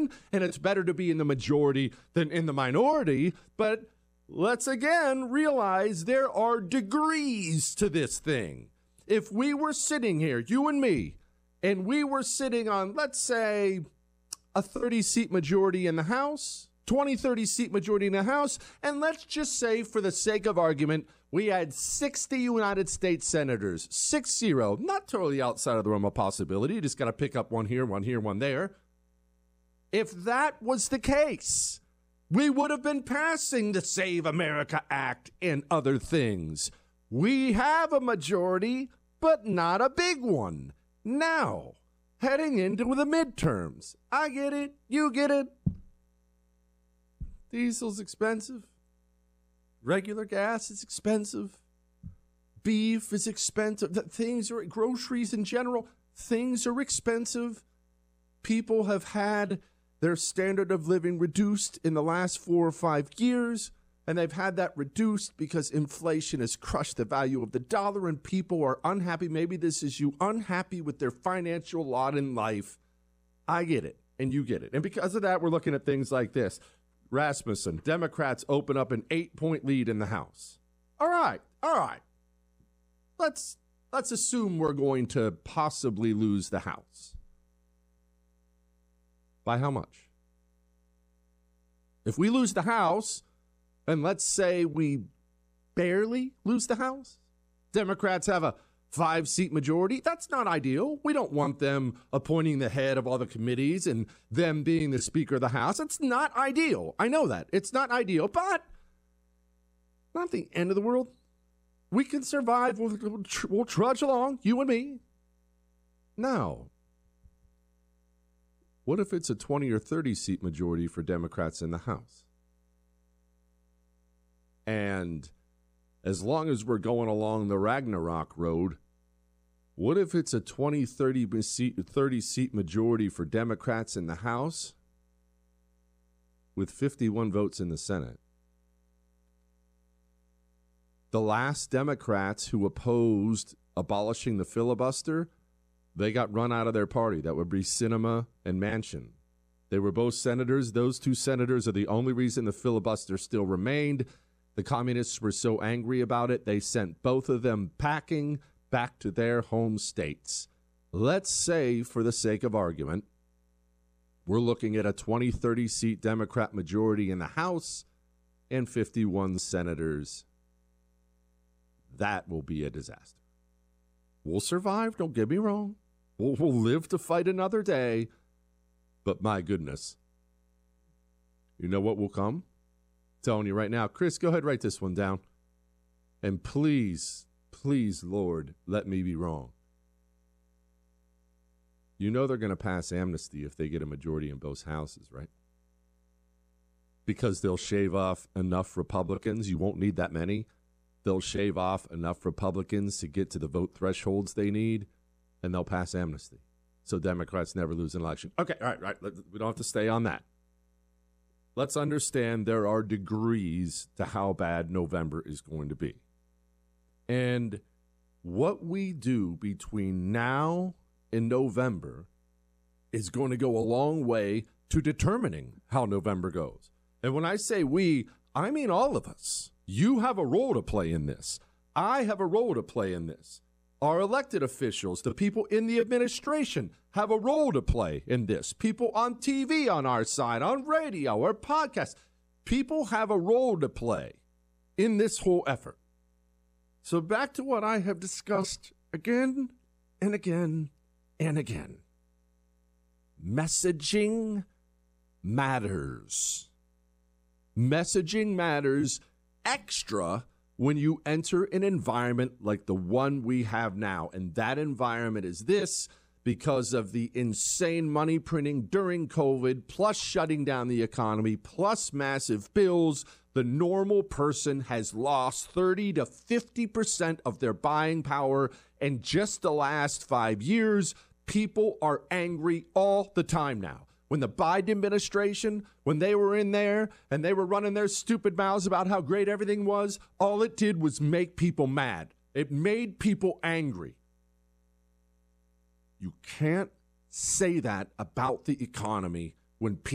can, and it's better to be in the majority than in the minority. But let's again realize there are degrees to this thing. If we were sitting here, you and me, and we were sitting on, let's say, a 30-seat majority in the House, 30-seat majority in the House, and let's just say, for the sake of argument, we had 60 United States senators, 6-0, not totally outside of the realm of possibility. You just got to pick up one here, one there. If that was the case, we would have been passing the Save America Act and other things. We have a majority, but not a big one. Now, heading into the midterms, I get it, you get it. Diesel's expensive. Regular gas is expensive. Beef is expensive. Things are, groceries in general, things are expensive. People have had their standard of living reduced in the last 4 or 5 years, and they've had that reduced because inflation has crushed the value of the dollar, and people are unhappy. Maybe this is you, unhappy with their financial lot in life. I get it, and you get it. And because of that, we're looking at things like this. Rasmussen, Democrats open up an 8-point lead in the House. All right. Let's assume we're going to possibly lose the House. By how much? If we lose the House, and let's say we barely lose the House, Democrats have a 5-seat majority. That's not ideal. We don't want them appointing the head of all the committees and them being the Speaker of the House. It's not ideal. I know that. It's not ideal, but not the end of the world. We can survive. We'll trudge along, you and me. Now, what if it's a 20 or 30-seat majority for Democrats in the House? And as long as we're going along the Ragnarok road, what if it's a 20, 30-seat majority for Democrats in the House with 51 votes in the Senate? The last Democrats who opposed abolishing the filibuster, they got run out of their party. That would be Sinema and Manchin. They were both senators. Those two senators are the only reason the filibuster still remained. The communists were so angry about it, they sent both of them packing back to their home states. Let's say, for the sake of argument, we're looking at a 20, 30-seat Democrat majority in the House and 51 senators. That will be a disaster. We'll survive, don't get me wrong. We'll live to fight another day. But my goodness, you know what will come? I'm telling you right now. Chris, go ahead, write this one down. And please, Lord, let me be wrong. You know they're going to pass amnesty if they get a majority in both houses, right? Because they'll shave off enough Republicans. You won't need that many. They'll shave off enough Republicans to get to the vote thresholds they need, and they'll pass amnesty. So Democrats never lose an election. Okay, all right. We don't have to stay on that. Let's understand there are degrees to how bad November is going to be. And what we do between now and November is going to go a long way to determining how November goes. And when I say we, I mean all of us. You have a role to play in this. I have a role to play in this. Our elected officials, the people in the administration, have a role to play in this. People on TV on our side, on radio or podcasts, people have a role to play in this whole effort. So back to what I have discussed again and again and again. Messaging matters. Messaging matters extra when you enter an environment like the one we have now. And that environment is this because of the insane money printing during COVID, plus shutting down the economy, plus massive bills. The normal person has lost 30 to 50% of their buying power in just the last 5 years. People are angry all the time now. When the Biden administration, when they were in there and they were running their stupid mouths about how great everything was, all it did was make people mad. It made people angry. You can't say that about the economy when people